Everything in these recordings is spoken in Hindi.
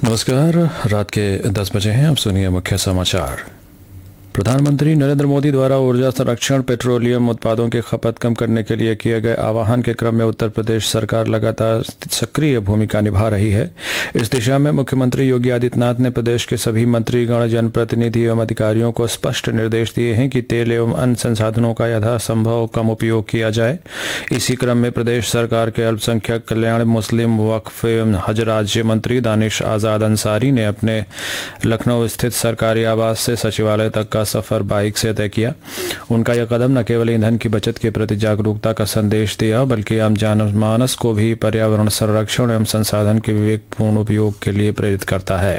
नमस्कार। रात के 10 बजे हैं। अब सुनिए मुख्य समाचार। प्रधानमंत्री नरेंद्र मोदी द्वारा ऊर्जा संरक्षण, पेट्रोलियम उत्पादों की खपत कम करने के लिए किए गए आह्वान के क्रम में उत्तर प्रदेश सरकार लगातार सक्रिय भूमिका निभा रही है। इस दिशा में मुख्यमंत्री योगी आदित्यनाथ ने प्रदेश के सभी मंत्रीगण, जनप्रतिनिधि एवं अधिकारियों को स्पष्ट निर्देश दिए हैं कि तेल एवं अन्य संसाधनों का यथासंभव कम उपयोग किया जाए। इसी क्रम में प्रदेश सरकार के अल्पसंख्यक कल्याण, मुस्लिम, वक्फ एवं हज राज्य मंत्री दानिश आजाद अंसारी ने अपने लखनऊ स्थित सरकारी आवास से सचिवालय तक का सफर बाइक से तय किया। उनका यह कदम न केवल ईंधन की बचत के प्रति जागरूकता का संदेश दिया, बल्कि आम जनमानस को भी पर्यावरण संरक्षण एवं संसाधन के विवेकपूर्ण उपयोग के लिए प्रेरित करता है।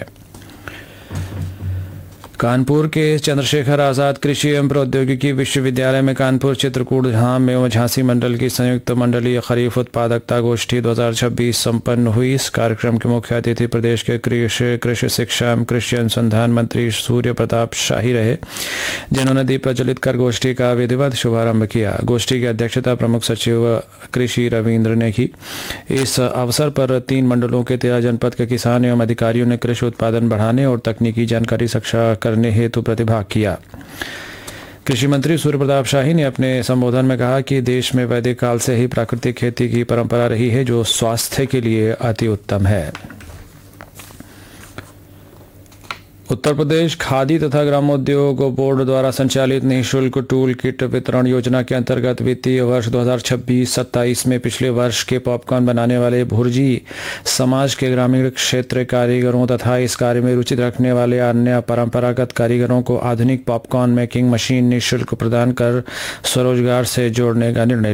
कानपुर के चंद्रशेखर आजाद कृषि एवं प्रौद्योगिकी विश्वविद्यालय में कानपुर, चित्रकूट, धाम एवं झांसी मंडल की संयुक्त मंडलीय खरीफ उत्पादकता गोष्ठी 2026 संपन्न हुई। इस कार्यक्रम के मुख्य अतिथि प्रदेश के कृषि शिक्षा एवं कृषि अनुसंधान मंत्री सूर्य प्रताप शाही रहे, जिन्होंने दीप प्रज्वलित कर गोष्ठी का विधिवत शुभारंभ किया। गोष्ठी की अध्यक्षता प्रमुख सचिव कृषि रविंद्र ने की। इस अवसर पर 3 मंडलों के 13 जनपद के किसान एवं अधिकारियों ने कृषि उत्पादन बढ़ाने और तकनीकी जानकारी साझा करने हेतु प्रतिभाग किया। कृषि मंत्री सूर्य प्रताप शाही ने अपने संबोधन में कहा कि देश में वैदिक काल से ही प्राकृतिक खेती की परंपरा रही है, जो स्वास्थ्य के लिए अति उत्तम है। उत्तर प्रदेश खादी तथा ग्रामोद्योग बोर्ड द्वारा संचालित निःशुल्क टूल किट वितरण योजना के अंतर्गत वित्तीय वर्ष 2026-27 में पिछले वर्ष के पॉपकॉर्न बनाने वाले भुर्जी समाज के ग्रामीण क्षेत्र कारीगरों तथा इस कार्य में रुचि रखने वाले अन्य परंपरागत कारीगरों को आधुनिक पॉपकॉर्न मेकिंग मशीन निःशुल्क प्रदान कर स्वरोजगार से जोड़ने का निर्णय